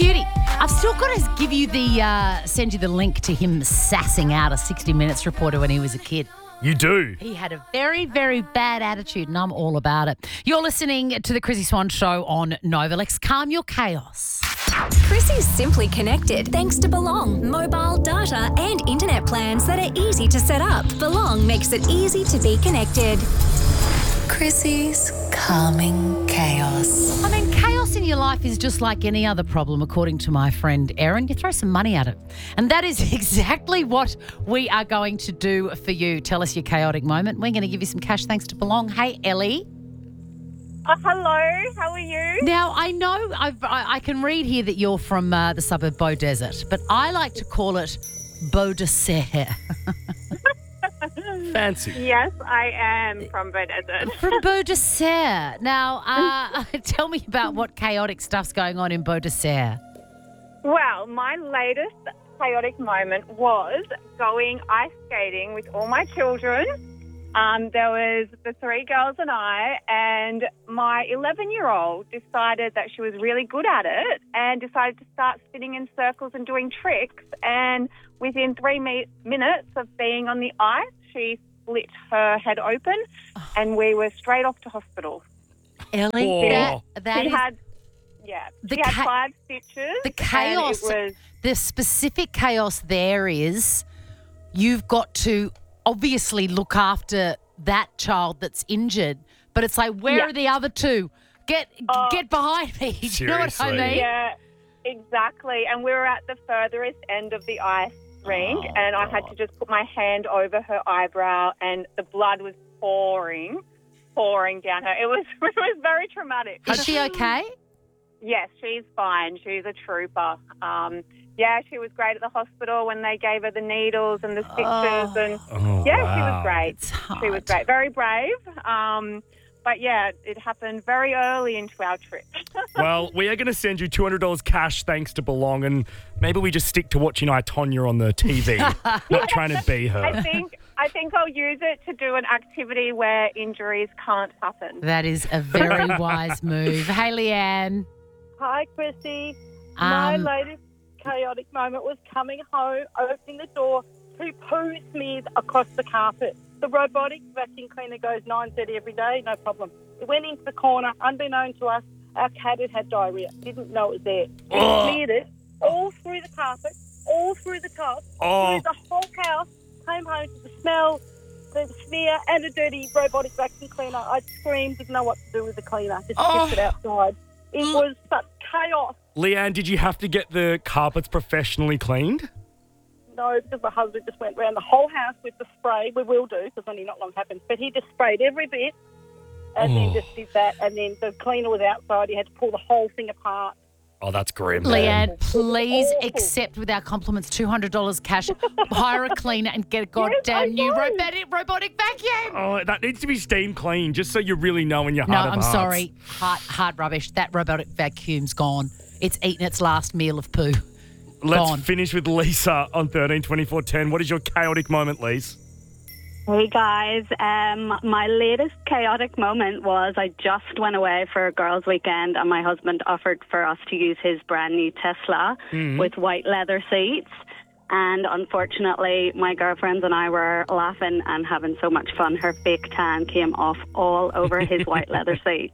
cutie. I've still got to give you send you the link to him sassing out a 60 Minutes reporter when he was a kid. You do. He had a very, very bad attitude, and I'm all about it. You're listening to the Chrissy Swan Show on Nova. Let's calm your chaos. Chrissy's simply connected thanks to Belong. Mobile, data and internet plans that are easy to set up. Belong makes it easy to be connected. Chrissy's calming chaos. I mean, chaos in your life is just like any other problem, according to my friend Erin. You throw some money at it. And that is exactly what we are going to do for you. Tell us your chaotic moment. We're going to give you some cash thanks to Belong. Hey, Ellie. Hello, how are you? Now, I know I can read here that you're from the suburb Beau Desert, but I like to call it Beau Desert. Fancy. Yes, I am from Beau Desert. From Beau Desert. Now, tell me about what chaotic stuff's going on in Beau Desert. Well, my latest chaotic moment was going ice skating with all my children. There was the three girls and my 11-year-old decided that she was really good at it and decided to start spinning in circles and doing tricks. And within 3 minutes of being on the ice, she split her head open and we were straight off to hospital. Ellie, She had 5 stitches. The chaos, the specific chaos there is you've got to obviously look after that child that's injured, but it's like, where are the other two? Get behind me. Do you know what I mean? Yeah, exactly. And we were at the furthest end of the ice rink and I had to just put my hand over her eyebrow and the blood was pouring down her. It was very traumatic. Is she okay? Yes, she's fine. She's a trooper. She was great at the hospital when they gave her the needles and the stitches. She was great. She was great. Very brave. But, it happened very early into our trip. Well, we are going to send you $200 cash thanks to Belong, and maybe we just stick to watching I, Tonya on the TV, not trying to be her. I think I'll use it to do an activity where injuries can't happen. That is a very wise move. Hey, Leanne. Hi, Chrissy. My latest chaotic moment was coming home, opening the door to poo smears across the carpet. The robotic vacuum cleaner goes 9:30 every day, no problem. It went into the corner, unbeknown to us. Our cat had diarrhea, didn't know it was there. It smeared it all through the carpet, all through the tub, through the whole house. Came home to the smell, the smear, and a dirty robotic vacuum cleaner. I screamed, didn't know what to do with the cleaner, just shipped it outside. It was such chaos. Leanne, did you have to get the carpets professionally cleaned? No, because my husband just went around the whole house with the spray. We will do, because only not long happens. But he just sprayed every bit and then just did that. And then the cleaner was outside. He had to pull the whole thing apart. Oh, that's grim. Leanne, please accept with our compliments $200 cash, hire a cleaner and get a goddamn new robotic vacuum. Oh, that needs to be steam clean, just so you really know in your heart of No, I'm hearts. sorry. Hard rubbish. That robotic vacuum's gone. It's eaten its last meal of poo. Let's finish with Lisa on 13 24 10. What is your chaotic moment, Lise? Hey guys, my latest chaotic moment was I just went away for a girls' weekend and my husband offered for us to use his brand new Tesla with white leather seats. And unfortunately, my girlfriends and I were laughing and having so much fun. Her fake tan came off all over his white leather seats.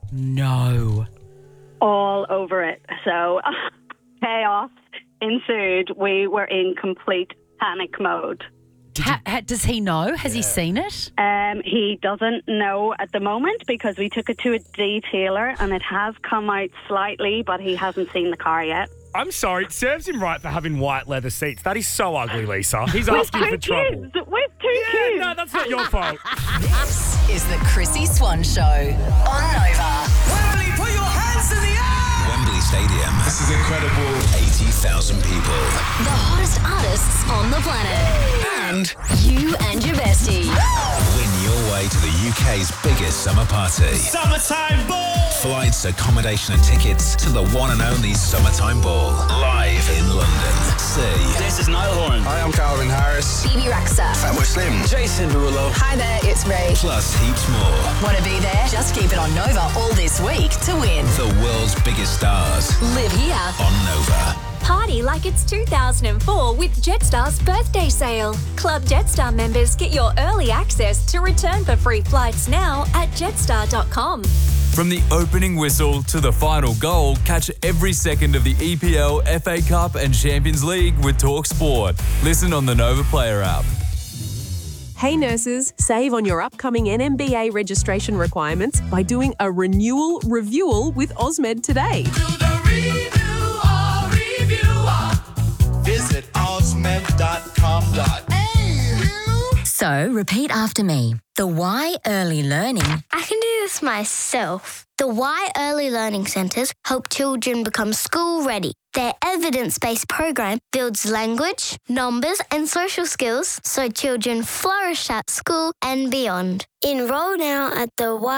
No. All over it. So chaos ensued. We were in complete panic mode. Does he know? Has he seen it? He doesn't know at the moment because we took it to a detailer and it has come out slightly, but he hasn't seen the car yet. I'm sorry, it serves him right for having white leather seats. That is so ugly, Lisa. He's asking for trouble. With two kids. No, that's not your fault. This is the Chrissy Swan Show on Nova. Wembley, put your hands in the air! Wembley Stadium. This is incredible. 80,000 people. The hottest artists on the planet. And you and your bestie. win your way to the UK's biggest summer party. Summertime Ball! Flights, accommodation and tickets to the one and only Summertime Ball. Live in London. This is Niall Horan. Hi, I'm Calvin Harris. Phoebe Rexa. Fatboy Slim. Jason Derulo. Hi there, it's Ray. Plus heaps more. Want to be there? Just keep it on Nova all this week to win. The world's biggest stars Live here. on Nova. Party like it's 2004 with Jetstar's birthday sale. Club Jetstar members get your early access to return for free flights now at jetstar.com. From the opening whistle to the final goal, catch every second of the EPL, FA Cup and Champions League with TalkSport. Listen on the Nova Player app. Hey nurses, save on your upcoming NMBA registration requirements by doing a renewal review with Osmed today. Visit osmed.com.au. So, repeat after me. The Y Early Learning. I can do this myself. The Y Early Learning Centres help children become school ready. Their evidence-based program builds language, numbers and social skills so children flourish at school and beyond. Enrol now at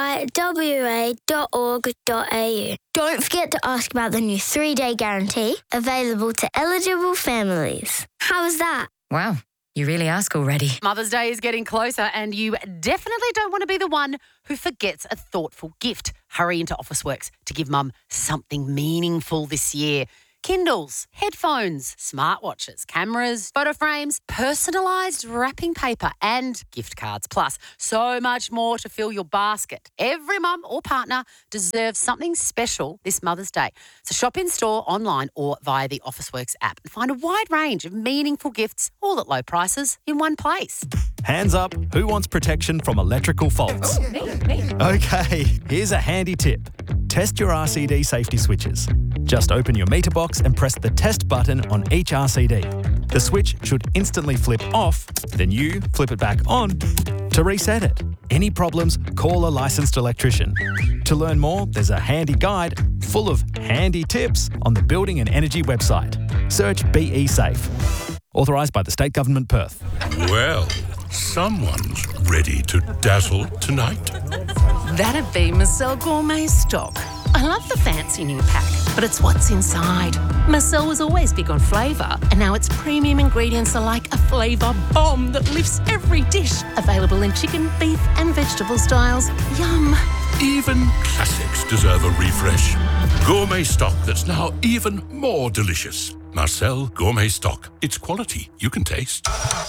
theYWA.org.au. Don't forget to ask about the new 3-day guarantee available to eligible families. How was that? Wow, you really ask already. Mother's Day is getting closer and you definitely don't want to be the one who forgets a thoughtful gift. Hurry into Officeworks to give Mum something meaningful this year. Kindles, headphones, smartwatches, cameras, photo frames, personalised wrapping paper and gift cards. Plus, so much more to fill your basket. Every mum or partner deserves something special this Mother's Day. So shop in store, online or via the Officeworks app and find a wide range of meaningful gifts all at low prices in one place. Hands up, who wants protection from electrical faults? Me. Okay, here's a handy tip. Test your RCD safety switches. Just open your meter box and press the test button on each RCD. The switch should instantly flip off, then you flip it back on to reset it. Any problems, call a licensed electrician. To learn more, there's a handy guide full of handy tips on the Building and Energy website. Search BE Safe. Authorised by the State Government, Perth. Well, someone's ready to dazzle tonight. That'd be Marcel Gourmet Stock. I love the fancy new pack, but it's what's inside. Marcel was always big on flavour, and now its premium ingredients are like a flavour bomb that lifts every dish. Available in chicken, beef and vegetable styles. Yum. Even classics deserve a refresh. Gourmet Stock that's now even more delicious. Marcel Gourmet Stock. It's quality you can taste.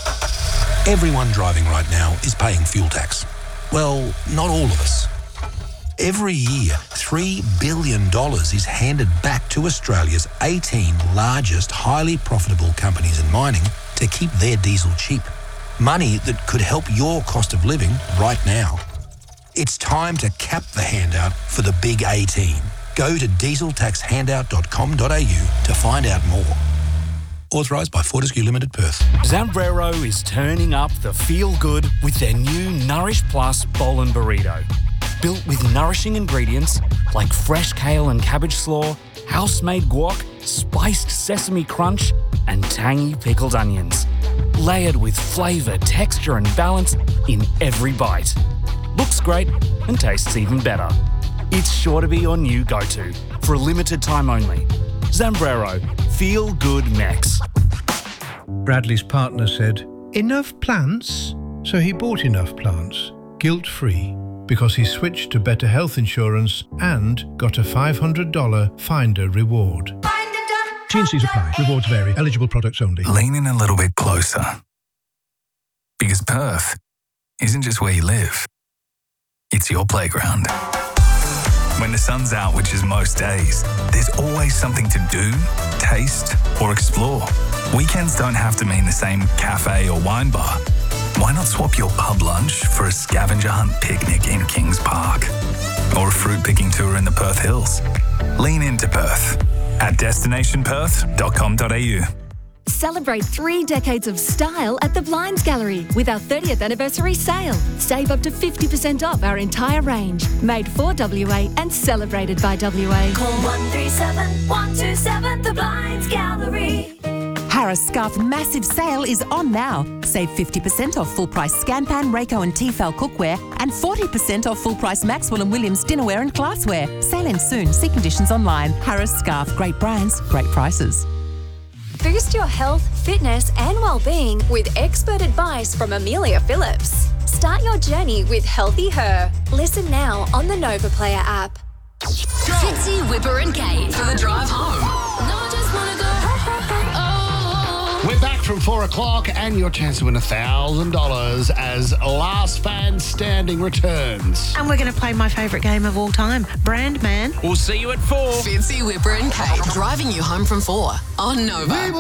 Everyone driving right now is paying fuel tax. Well, not all of us. Every year, $3 billion is handed back to Australia's 18 largest highly profitable companies in mining to keep their diesel cheap. Money that could help your cost of living right now. It's time to cap the handout for the big 18. Go to dieseltaxhandout.com.au to find out more. Authorised by Fortescue Limited, Perth. Zambrero is turning up the feel-good with their new Nourish Plus Bowl and Burrito. Built with nourishing ingredients like fresh kale and cabbage slaw, house-made guac, spiced sesame crunch, and tangy pickled onions. Layered with flavour, texture and balance in every bite. Looks great and tastes even better. It's sure to be your new go-to for a limited time only. Zambrero, feel good Mex. Bradley's partner said, "Enough plants?" So he bought enough plants, guilt-free, because he switched to better health insurance and got a $500 Finder reward. T&Cs apply. Rewards vary. Eligible products only. Lean in a little bit closer. Because Perth isn't just where you live. It's your playground. When the sun's out, which is most days, there's always something to do, taste, or explore. Weekends don't have to mean the same cafe or wine bar. Why not swap your pub lunch for a scavenger hunt picnic in Kings Park? Or a fruit picking tour in the Perth Hills? Lean into Perth at destinationperth.com.au. Celebrate 3 decades of style at the Blinds Gallery with our 30th anniversary sale. Save up to 50% off our entire range. Made for WA and celebrated by WA. Call 137 127 The Blinds Gallery. Harris Scarf massive sale is on now. Save 50% off full price Scanpan, Rayco and Tefal cookware and 40% off full price Maxwell and Williams dinnerware and glassware. Sale ends soon. See conditions online. Harris Scarf. Great brands, great prices. Boost your health, fitness, and well-being with expert advice from Amelia Phillips. Start your journey with Healthy Her. Listen now on the Nova Player app. Fitzy, Whipper and Kate for the drive home. We're back from 4 o'clock and your chance to win $1,000 as Last Fan Standing returns. And we're going to play my favourite game of all time, Brand Man. We'll see you at 4. Fitzy, Whipper and Kate driving you home from 4 on Nova.